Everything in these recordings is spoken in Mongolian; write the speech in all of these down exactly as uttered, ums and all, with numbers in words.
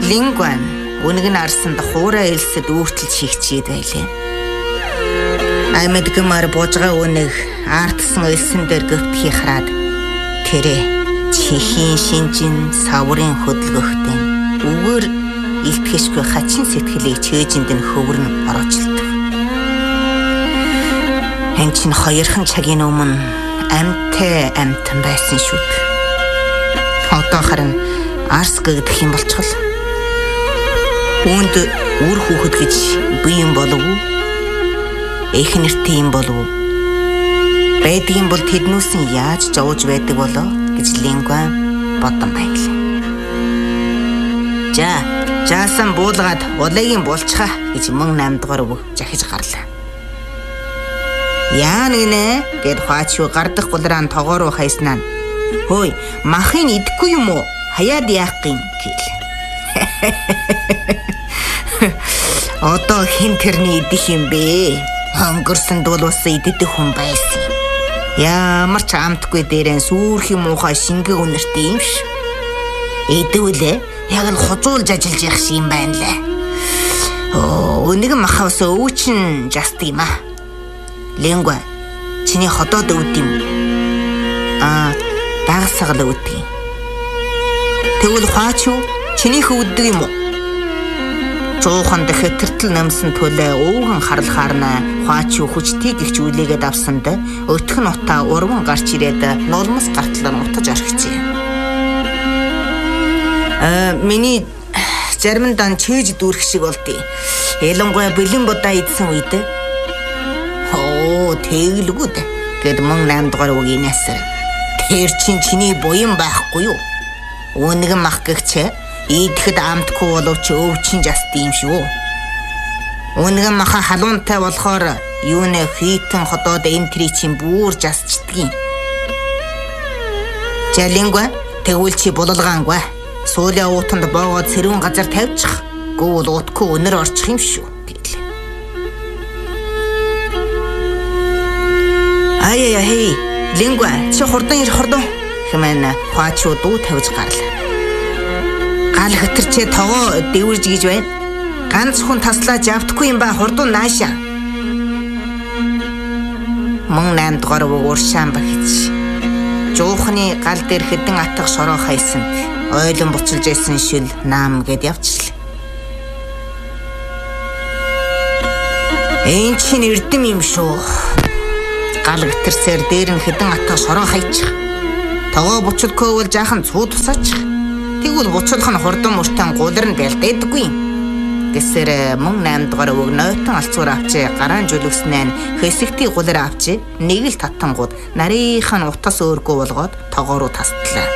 Лингван үнэг нь арсанд хуурай элсэд үүртэл шигчээд байлээ. Амьдгмаар буужгаа үнэг аартсан элсэн дээр гөвтхий хараад тэрэ чихийн шинжин саврын хөдөлгөхтэй үгээр илтгэшгүй хачин сэтгэлийг чэйжинд нь хөвөрн ороочилдог. Хэн чин хоёрхан цагийн өмнө амьтай амьтан байсан шүү дээ. Одоо харин арс гэгдэх юм болчихвол үүнд үр хүүхэд гэж би юм болов уу? Эх нэртэй юм болов уу? Байдгийн бол тэднүүсэн яаж жовж байдаг болоо гэж Лингван бодсон байлаа. За, жаасан буулгаад улайгийн булчхаа гэж мөн намд дугаар өг жахиж гарлаа. Яа нэ гэд хаачуу гардах гулраан тоогоор хайснаа. Хөөе, махын идэхгүй юм уу? Хаяад яах юм гээл. Одоо хэн тэрний идэх юм бэ? Хөнгөрсөнд бол ус идэх хүн байсан. Ямар ч амтгүй дээрэн сүрх юм уухай шингэ үнэртэй юм ш. Идэвлээ яг л хожуулж ажиллаж явах шиг юм байна лээ. Оо, өнөг махаас өвчин жаст юм аа. Лингва, чиний ходоод өвд юм. Аа, дагсагл өвд юм. Тэгвэл хаач юу? Чинийх өвддөг юм уу? Жуухан дахиад тэртэл намсан төлөө өвгөн харлахаарна хаач юу хүчтэй гихч үлээгээд авсанд өтгөн утаа урван гарч ирээд нулмас гартлаар утаж орхицээ. Аа, миний зарим дан чэйж дүүрэх шиг болдгийг. Ялангуяа бэлэн будаа идсэн үед оо, тэглэгүүд гэд мөн найм дугаар үг инээсэр. Тэр чин чиний буян байхгүй юу? Үнэг мах гэгч идэхэд амтгүй боловч өвчин жаст юм шүү. Үнэг маха халуунтай болохоор юу нэ хитэн ходоод энтри чин бүр жасчдгийг. Жалингва тэгвэл чи булалгаангүй. Суулийн уутанд боогоод сэрүүн газар тавьчих. Гүүл уутгүй өнөр орчих юм шүү. Аяа хей, Лингва, чи хурдан ир хурдан хэмээн хаачуу дуу тавьж гарлаа. Гал хэтэрчээ тогоо дэвэрж гэж байна. Ганц хүн таслаж явдаггүй юм ба хурдан наашаа. Мөн найм дугаар ууршаан бахиж. Жуухны гал дээр хэдэн атах шороо хайсан. Ойлон буцалж исэн шил наам гэд явчихлаа. Энд чинь эрдэм юм шүү. Гал гитэрсээр дээр нь хэдэн атах шороо хайчих. Тогоо буцалгүй бол жаахан цуу тусаачих. Тэгвэл буцалх нь хурдан мөртэн гулар нь бэлдээдэггүй. Гэсээр мөн найм дугаар өг нойтон алцуур авчи гараан жүлгснээ хэсэгтий гулар авчи нэг л татангууд нарийнхан утас өөргөө болгоод тогоо руу тастлаа.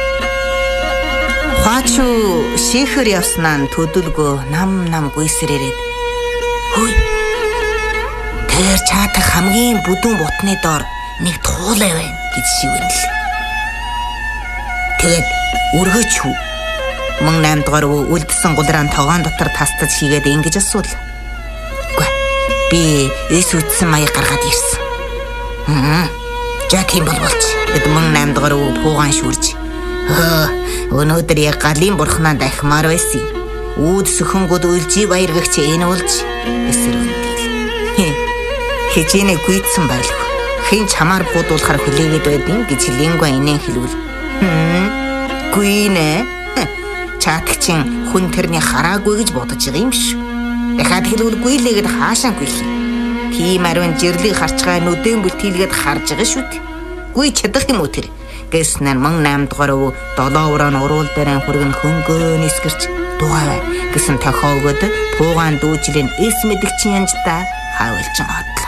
Хаачуу шийхэр явснаа төдөлгөө нам нам гүйсэрээд хөөе. Тэр чаатах хамгийн бүдүүн бутны доор нэг туулай байна гэж шивэрл. Тэгээд өргөч хүү. Мөн найм дугаар үлдсэн гулраан тогоон дотор тастаж хийгээд ингэж асуул. Үгүй. Би эс үтсэн маяг гаргаад ирсэн. Аа. Жак юм болволч. Гэд мөн найм дугаар пуугаан шүрж. Хөө, өнөөдөр яг галын бурхнаа дахимаар байсан. Үүд сөхөнгүүд үлжи баяргагч энэ болж эсэргэн. Хичээний гүйцсэн байлгүй. Хэн чамаар буудуулахар хүлээгээд байдیں۔ гэж Лингва инээн хэлвэл. Хм. Гүйнэ. Чаатгчин хүн тэрний хараагүй гэж бодож байгаа юм шүү. Дахиад хэлвэл гүйлээгээд хаашаа гүйлээ. Тийм ариун жирлийг харчгаа нүдэн бүлтийлгээд харж байгаа шүү дээ. Гүй чадах юм уу тэр? Гэснээр мөн найм дугаар өв долоо ураа уруул дээр хүргэн хөнгөө нисгэрч дугай гэсэн тохиогод пуугаан дүүжлийн эс мэдгчин янжта хаавалжин одлоо.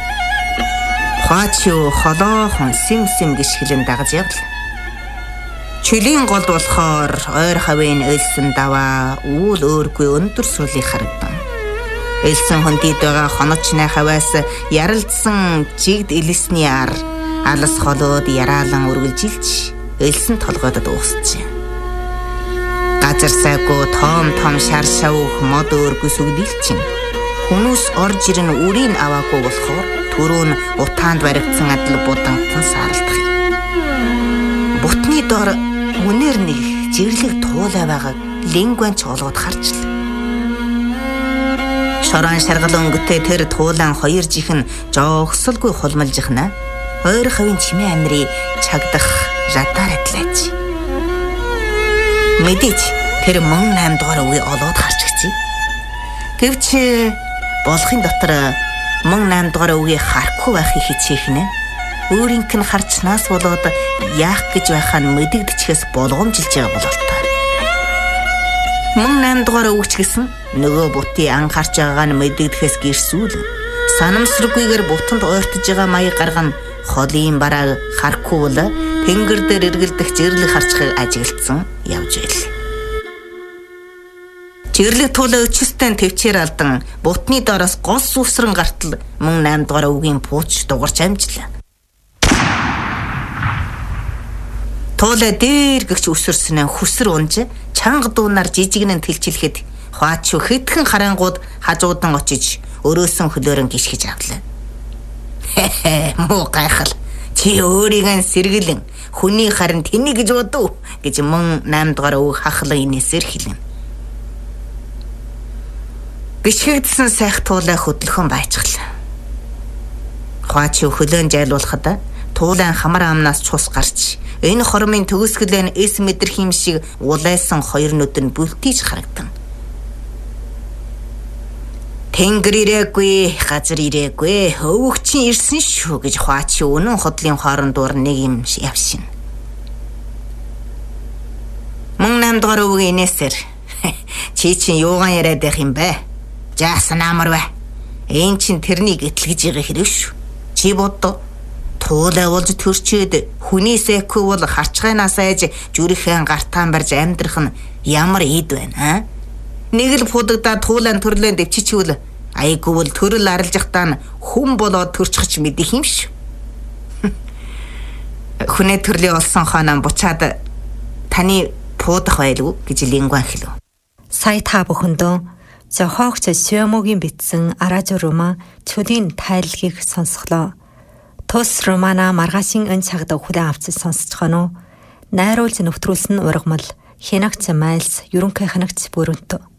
Хаачуу холоохон сим сим гიშгэлэн дагаж явлаа. Чөлийн голд болохоор ойр хавийн элсэн даваа үул өөргүй өндөр сүлийн харагдан. Элсэн хүндийд байгаа хоночны хаваас яралдсан жигд элсний ар алас холоод яраалан үргэлжилж элсэн толгойд дуусчихэ. Газар сайгүй том том шар шавх мод өөргүй сүгдэлчин. Хүмүүс орж ирэн үрийг аваагүй болохоор түрүү нь утаанд баригдсан адил будантан саарлах. Бутны дор үнээр нэг жирлэг туулай байгааг лингванч олгоод харжлаа. Шорон шаргал өнгөтэй тэр туулан хоёр жихэн жоогсолгүй хулмалжихна. Хоёр хавийн чимээ амирыг чагдах жадаар адлаач. Мэдээч тэр мөн найм дугаар үе олоод харчихжээ. Гэвч болохын дотор мөн найм дугаар үгийг харахгүй байхыг хичээх нэ. Өөрийнх нь харчнаас болоод яах гэж байхаа нь мэдэгдчихээс болгоомжилж байгаа бололтой. Мөн найм дугаар үгч гэсэн нөгөө бутий анхаарч байгааг нь мэдэгдэхээс гэрсүүл санамсргүйгээр бутанд ойртож байгаа маяг гаргана. Холын барааг харахгүй бол тэнгэр дээр эргэлдэх жирлэг харцгийг ажиглцсан явж байл. Жирлэг туулаа өчсдэн төвчээр алдан бутны доороос гос үсрэн гартал мөн найм дугаар үгийн пууч дугарч амжлаа. Туулаа дээр гэгч өсөрснөө хүсэр унж чанга дуунаар жижигнэн тэлчилэхэд хаач хэдхэн харангууд хажуудан очиж өрөөсөн хөлөөрөн гიშгэж авлаа. Муу гайхал чи өөрийгөө сэргэлэн хүний харин тэний гэж бодов гэж мөн найм дугаар үг хахлан инээсээр хэлнэ. Гიშгэгдсэн сайх туулаа хөдлөхөн байцглаа. Хаач хөлөөн жайлуулахад туулайн хамар амнаас цус гарч энэ хормын төгсгөлэн эс мэдэрх юм шиг улайсан хоёр нүд нь бүлтийж харагдан. Тэнгэр ирээгүй, газар ирээгүй, өвөгчин ирсэн шүү гэж хаач өнөн хотлын хоорондуур нэг юм явшин. Мөн найм дугаар өвөг инээсэр чи чинь юугаан яриад байх юм бэ? Жаасан амар бай. Энд чинь тэрнийг этлгэж байгаа хэрэг шүү. Чи боддоо туулай болж төрчөөд хүний сэхгүй бол харчгайнаас айж зүрхэн гартаан барьж амьдрах нь ямар ийд байна аа? Нэг л пудагдаад туулайн төрлөө дэвчичвэл айгүй бол төрөл арилжихтаа нь хүн болоод төрчихч мэдих юм шүү. Хүнээ төрлийн олсон хаанаа бучаад таны пуудах байлгүй гэж лингван хэлв. Сая та бүхэндөө зохиогч Сёмогийн бичсэн Аражо роман Чүлийн тайлгийг сонсголоо. Тус романа маргаашийн өн цагт хүлээн авч сонсцгоно. Найруулж нөтрүүлсэн ургамал Хянагч Майлс ерөнхий хянагч Бүрэнтө.